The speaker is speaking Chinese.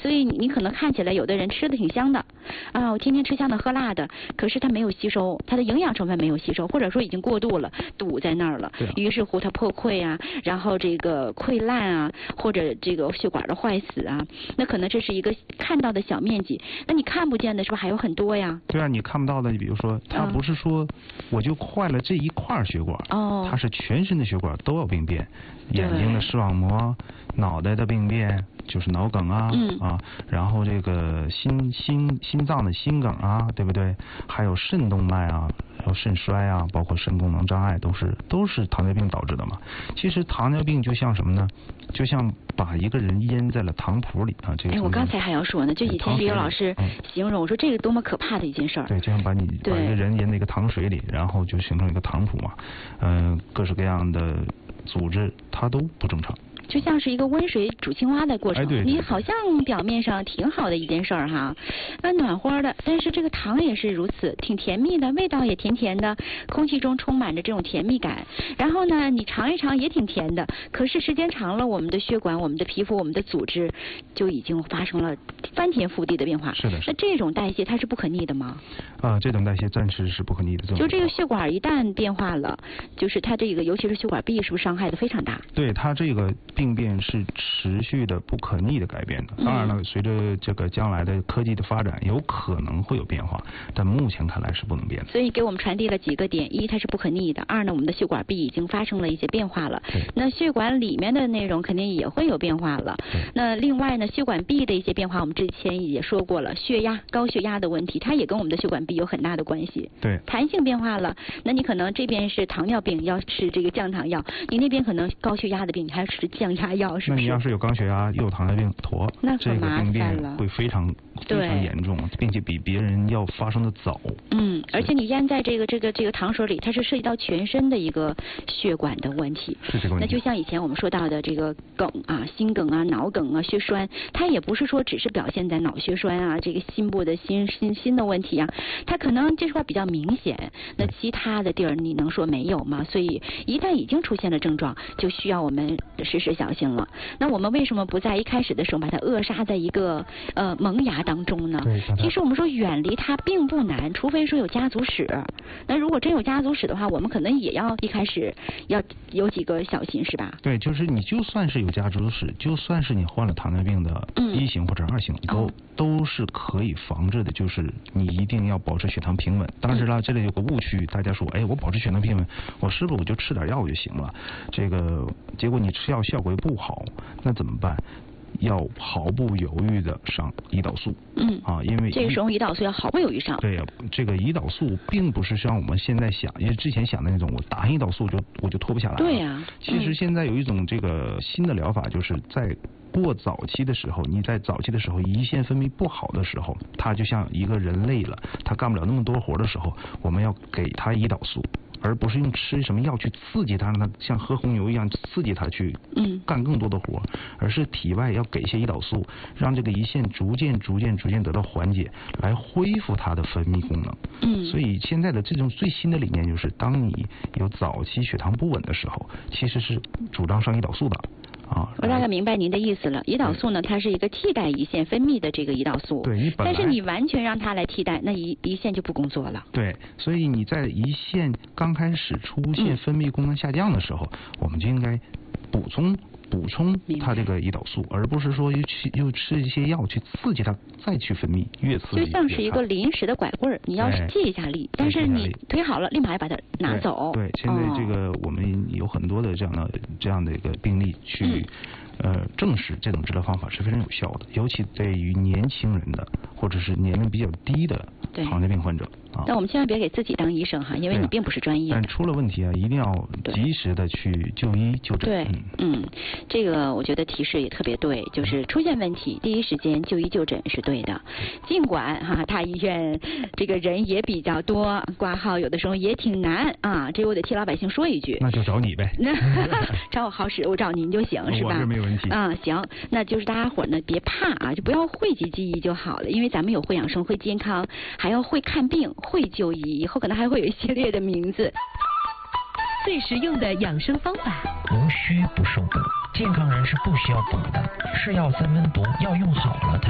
所以你可能看起来有的人吃的挺香的，啊，我天天吃香的喝辣的，可是他没有吸收，他的营养成分没有吸收，或者说已经过度了，堵在那儿了，于是乎他破溃啊，然后这个溃烂啊，或者这个血管的坏死啊，那可能这是一个看到的小面积，那你看不见的是不是还有很多呀？ 对啊，你看不到的，你比如说，它不是说我就坏了这一块血管，它是全身的血管都要病变，眼睛的视网膜、脑袋的病变就是脑梗啊，然后这个心脏的心梗啊，对不对？还有肾动脉啊，还有肾衰啊，包括肾功能障碍，都是糖尿病导致的嘛。其实糖尿病就像什么呢？就像把一个人腌在了糖谱里啊。这个我刚才还要说呢，就以前李友老师形容，我说这个多么可怕的一件事儿。 对，就像把一个人腌在一个糖水里，然后就形成一个糖谱嘛。各式各样的组织它都不正常。 就像是一个温水煮青蛙的过程， 对， 你好像表面上挺好的一件事儿哈，暖和的，但是这个糖也是如此，挺甜蜜的，味道也甜甜的，空气中充满着这种甜蜜感。然后呢，你尝一尝也挺甜的，可是时间长了，我们的血管、我们的皮肤、我们的组织就已经发生了翻天覆地的变化。 是的。 那这种代谢它是不可逆的吗？ 这种代谢暂时是不可逆的。 就这个血管一旦变化了，就是它这个尤其是血管壁是不是伤害的非常大？ 对，它这个病变是持续的、不可逆的改变的。当然了，随着这个将来的科技的发展，有可能会有变化，但目前看来是不能变的。 所以给我们传递了几个点：一，它是不可逆的；二呢，我们的血管壁已经发生了一些变化了。那血管里面的内容肯定也会有变化了。那另外呢，血管壁的一些变化，我们之前也说过了，血压、高血压的问题，它也跟我们的血管壁有很大的关系。 对， 弹性变化了，那你可能这边是糖尿病要吃这个降糖药，你那边可能高血压的病，你还要吃降压药，是不是？ 要是有高血压又有糖尿病那这个病变会非常严重，并且比别人要发生的早。 而且你腌在这个糖水里，它是涉及到全身的一个血管的问题。 是这个问题。 那就像以前我们说到的这个梗啊、心梗啊、脑梗啊、血栓，它也不是说只是表现在脑血栓啊、这个心部的心的问题啊，它可能这块比较明显，那其他的地儿你能说没有吗？所以一旦已经出现了症状，就需要我们时时小心了。那我们为什么不在一开始的时候把它扼杀在一个萌芽当中呢？其实我们说远离它并不难，除非说有家族史。那如果真有家族史的话，我们可能也要一开始要有几个小心，是吧？ 对，就是你就算是有家族史，就算是你患了糖尿病的1型或者2型，都是可以防治的。就是你一定要保持血糖平稳。当然了，这里有个误区，大家说，我保持血糖平稳，我是不是我就吃点药就行了？这个结果你吃药效果又不好，那怎么办？要毫不犹豫的上胰岛素。因为这个时候胰岛素要毫不犹豫上。 对呀，这个胰岛素并不是像我们现在想，也是之前想的那种，我打上胰岛素我就脱不下来了。 对呀。 其实现在有一种这个新的疗法，就是在过早期的时候，你在早期的时候胰腺分泌不好的时候，它就像一个人累了，他干不了那么多活的时候，我们要给他胰岛素。而不是用吃什么药去刺激它，让它像喝红牛一样刺激它去干更多的活，而是体外要给一些胰岛素，让这个胰腺逐渐得到缓解，来恢复它的分泌功能。所以现在的这种最新的理念就是，当你有早期血糖不稳的时候，其实是主张上胰岛素的。 我大概明白您的意思了。胰岛素呢，它是一个替代胰腺分泌的这个胰岛素。 对， 但是你完全让它来替代，那胰腺就不工作了。 对，所以你在胰腺刚开始出现分泌功能下降的时候，我们就应该补充它这个胰岛素，而不是说又吃一些药去刺激它再去分泌，越刺激就像是一个临时的拐棍儿，你要是借一下力，但是你推好了，立马把它拿走。 对，现在这个我们有很多的这样的一个病例去证实这种治疗方法是非常有效的，尤其对于年轻人的或者是年龄比较低的糖尿病患者。 但我们千万别给自己当医生哈，因为你并不是专业。 但出了问题一定要及时的去就医就诊。 对，这个我觉得提示也特别对，就是出现问题第一时间就医就诊是对的。尽管大医院这个人也比较多，挂号有的时候也挺难啊，这我得替老百姓说一句。 那就找你呗。 找我好使，我找您就行，是吧？ 我这没有问题。 行，那就是大家伙呢别怕啊，就不要讳疾忌医就好了，因为咱们有会养生、会健康，还要会看病。会就医，以后可能还会有一系列的名字。 最实用的养生方法， 无需不受补，健康人是不需要补的，是药三分毒，要用好了它